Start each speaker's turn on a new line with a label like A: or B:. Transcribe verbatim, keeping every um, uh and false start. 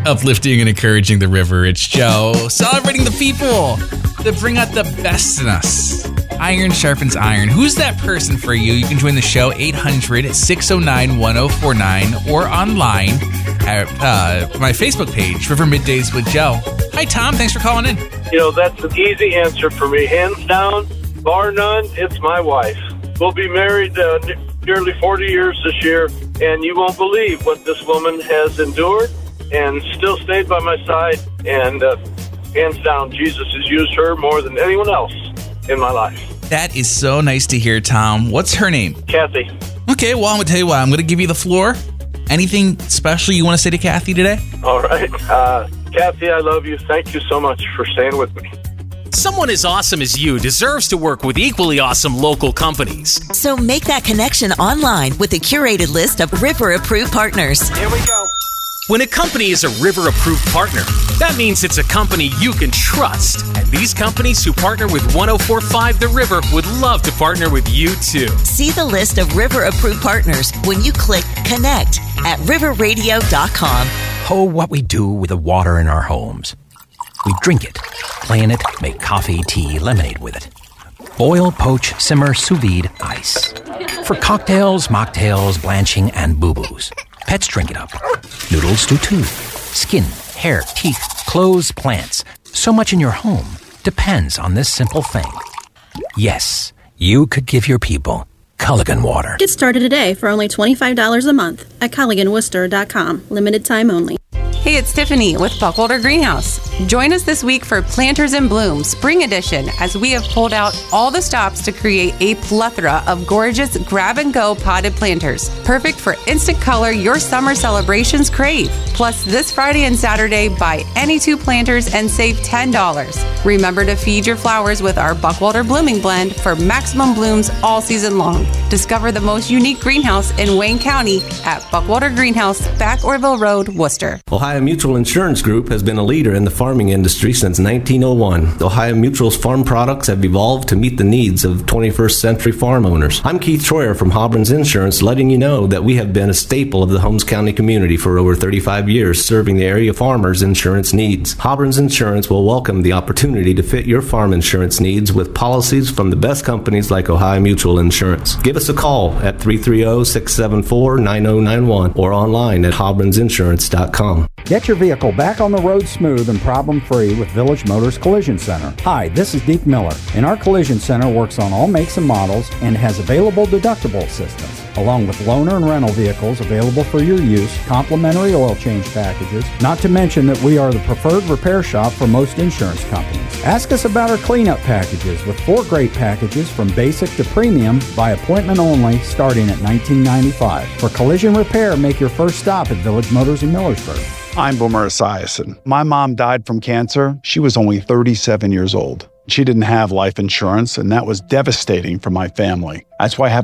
A: Uplifting and encouraging the river. It's Joe, celebrating the people that bring out the best in us. Iron sharpens iron. Who's that person for you? You can join the show eight hundred, six oh nine, one oh four nine or online at uh, my Facebook page, River Middays with Joe. Hi, Tom. Thanks for calling in.
B: You know, that's an easy answer for me. Hands down, bar none, it's my wife. We'll be married uh, nearly forty years this year, and you won't believe what this woman has endured and still stayed by my side. And uh, hands down, Jesus has used her more than anyone else in my life.
A: That is so nice to hear, Tom. What's her name?
B: Kathy.
A: Okay, well, I'm going to tell you what. I'm going to give you the floor. Anything special you want to say to Kathy today?
B: All right. Uh, Kathy, I love you. Thank you so much for staying with me.
C: Someone as awesome as you deserves to work with equally awesome local companies.
D: So make that connection online with a curated list of River-approved partners.
B: Here we go.
C: When a company is a River-approved partner, that means it's a company you can trust. And these companies who partner with one oh four point five The River would love to partner with you too.
D: See the list of River-approved partners when you click Connect at river radio dot com.
E: Oh, what we do with the water in our homes. We drink it, play in it, make coffee, tea, lemonade with it. Boil, poach, simmer, sous vide, ice. For cocktails, mocktails, blanching, and boo-boos. Pets drink it up. Noodles do too. Skin, hair, teeth, clothes, plants. So much in your home depends on this simple thing. Yes, you could give your people Culligan water.
F: Get started today for only twenty-five dollars a month at Culligan Worcester dot com. Limited time only.
G: Hey, it's Tiffany with Buckwalter Greenhouse. Join us this week for Planters in Bloom Spring Edition as we have pulled out all the stops to create a plethora of gorgeous grab-and-go potted planters. Perfect for instant color your summer celebrations crave. Plus, this Friday and Saturday, buy any two planters and save ten dollars. Remember to feed your flowers with our Buckwalter Blooming Blend for maximum blooms all season long. Discover the most unique greenhouse in Wayne County at Buckwalter Greenhouse, Back Orville Road, Worcester.
H: Ohio Mutual Insurance Group has been a leader in the farming industry since nineteen oh one. Ohio Mutual's farm products have evolved to meet the needs of twenty-first century farm owners. I'm Keith Troyer from Hobbrins Insurance, letting you know that we have been a staple of the Holmes County community for over thirty-five years, serving the area farmers' insurance needs. Hobbrins Insurance will welcome the opportunity to fit your farm insurance needs with policies from the best companies like Ohio Mutual Insurance. Give us a call at three three zero, six seven four, nine zero nine one or online at hobbrins insurance dot com.
I: Get your vehicle back on the road smooth and problem-free with Village Motors Collision Center. Hi, this is Deke Miller, and our Collision Center works on all makes and models and has available deductible assistance, along with loaner and rental vehicles available for your use, complimentary oil change packages, not to mention that we are the preferred repair shop for most insurance companies. Ask us about our cleanup packages with four great packages from basic to premium by appointment only starting at nineteen ninety-five dollars. For collision repair, make your first stop at Village Motors in Millersburg.
J: I'm Boomer Esiason. My mom died from cancer. She was only thirty-seven years old. She didn't have life insurance, and that was devastating for my family. That's why having